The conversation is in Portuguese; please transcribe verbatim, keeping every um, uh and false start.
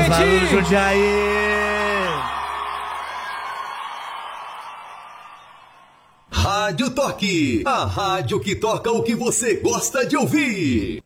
Cavalos do Jair. Rádio Toque, a rádio que toca o que você gosta de ouvir.